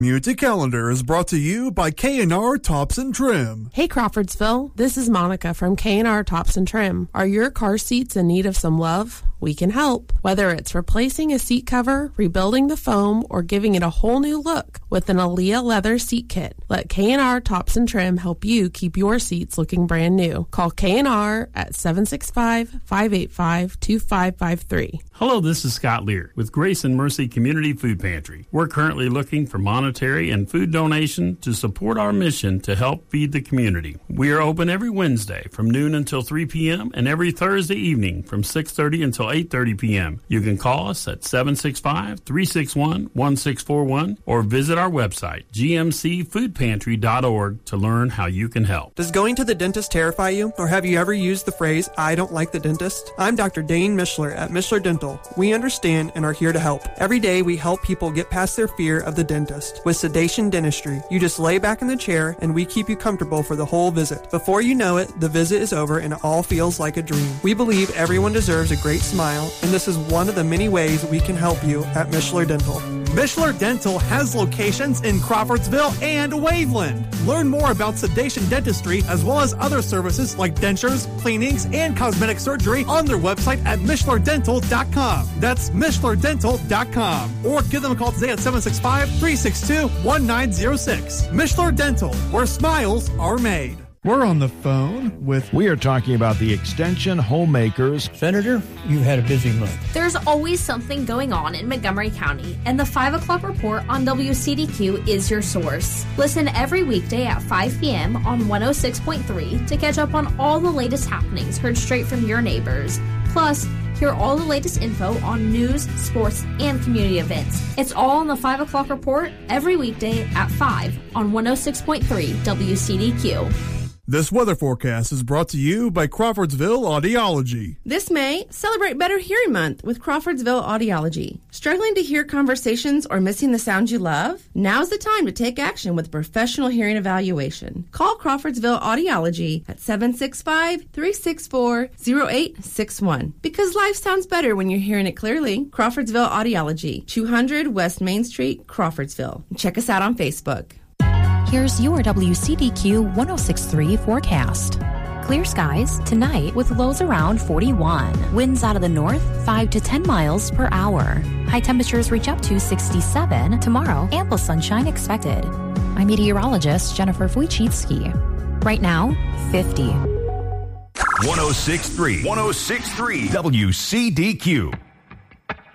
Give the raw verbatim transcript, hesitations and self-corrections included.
Music Calendar is brought to you by K and R Tops and Trim. Hey Crawfordsville, this is Monica from K and R Tops and Trim. Are your car seats in need of some love? We can help. Whether it's replacing a seat cover, rebuilding the foam, or giving it a whole new look with an Aaliyah leather seat kit, let K and R Tops and Trim help you keep your seats looking brand new. Call K and R at seven six five, five eight five, two five five three. Hello, this is Scott Lear with Grace and Mercy Community Food Pantry. We're currently looking for monetary and food donation to support our mission to help feed the community. We are open every Wednesday from noon until three p.m. and every Thursday evening from six thirty until eight thirty p.m. You can call us at seven six five, three six one, one six four one or visit our website, g m c food pantry dot org, to learn how you can help. Does going to the dentist terrify you? Or have you ever used the phrase, I don't like the dentist? I'm Doctor Dane Mishler at Mishler Dental. We understand and are here to help. Every day we help people get past their fear of the dentist with sedation dentistry. You just lay back in the chair and we keep you comfortable for the whole visit. Before you know it, the visit is over and it all feels like a dream. We believe everyone deserves a great smile, and this is one of the many ways we can help you at Mishler Dental. Mishler Dental has locations in Crawfordsville and Waveland. Learn more about sedation dentistry as well as other services like dentures, cleanings, and cosmetic surgery on their website at Mishler Dental dot com. That's Mishler Dental dot com. Or give them a call today at seven six five, three six two, one nine zero six. Mishler Dental, where smiles are made. We're on the phone with... We are talking about the Extension Homemakers. Senator, you had a busy month. There's always something going on in Montgomery County, and the five o'clock report on W C D Q is your source. Listen every weekday at five p.m. on one oh six point three to catch up on all the latest happenings heard straight from your neighbors. Plus, hear all the latest info on news, sports, and community events. It's all on the five o'clock report every weekday at five on one oh six point three W C D Q. This weather forecast is brought to you by Crawfordsville Audiology. This May, celebrate Better Hearing Month with Crawfordsville Audiology. Struggling to hear conversations or missing the sounds you love? Now's the time to take action with professional hearing evaluation. Call Crawfordsville Audiology at seven six five, three six four, zero eight six one. Because life sounds better when you're hearing it clearly. Crawfordsville Audiology, two hundred West Main Street, Crawfordsville. Check us out on Facebook. Here's your W C D Q one oh six point three forecast. Clear skies tonight with lows around forty-one. Winds out of the north five to ten miles per hour. High temperatures reach up to sixty-seven. Tomorrow, ample sunshine expected. I'm meteorologist Jennifer Wojcicki. Right now, fifty. one oh six point three. one oh six point three W C D Q.